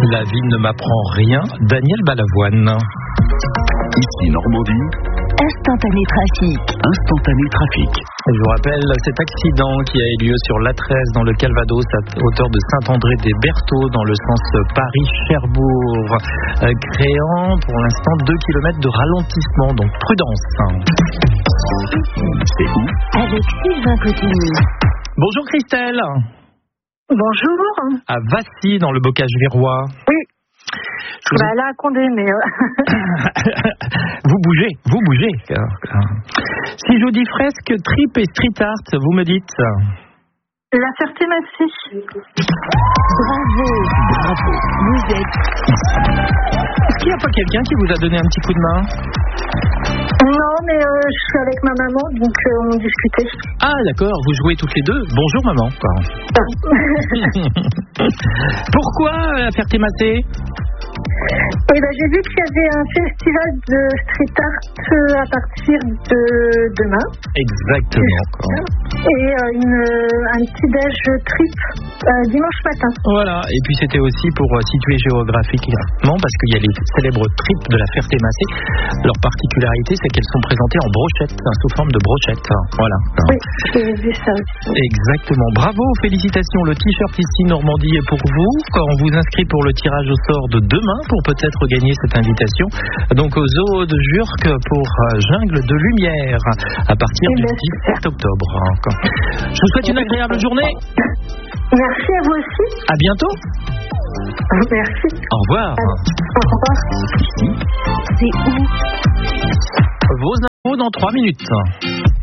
La ville ne m'apprend rien, Daniel Balavoine. Ici Normandie. Instantané trafic. Instantané trafic. Je vous rappelle cet accident qui a eu lieu sur l'A13 dans le Calvados à hauteur de Saint-André-des-Bertaux dans le sens Paris-Cherbourg, créant pour l'instant 2 km de ralentissement, donc prudence. C'est où? Avec Sylvain Cotigny. Bonjour Christelle. Bonjour. À Vassy dans le Bocage virois. Oui. Là à Condé, mais... Vous bougez. Si je vous dis fresque, trip et street art, vous me dites? La Ferté-Massy. Bravo. Vous êtes... Est-ce qu'il n'y a pas quelqu'un qui vous a donné un petit coup de main? Non, mais je suis avec ma maman, donc on discutait. Ah d'accord, vous jouez toutes les deux. Bonjour maman. Pourquoi la Ferté-Massy? J'ai vu qu'il y avait un festival de street art à partir de demain. Exactement. Et un petit déj trip dimanche matin. Voilà, et puis c'était aussi pour situer géographiquement, parce qu'il y a les célèbres trips de la Ferté-Massy. Leur particularité, c'est qu'elles sont présentées en brochette, sous forme de brochette. Voilà. Oui, j'ai vu ça aussi. Exactement. Bravo, félicitations. Le t-shirt ici Normandie est pour vous. Quand on vous inscrit pour le tirage au sort de demain, pour peut-être gagner cette invitation, donc au Zoo de Jurques pour Jungle de Lumière à partir du 17 octobre. Je vous souhaite une agréable journée. Merci à vous aussi. À bientôt. Merci. Au revoir. Au revoir. C'est où? Vos infos dans 3 minutes.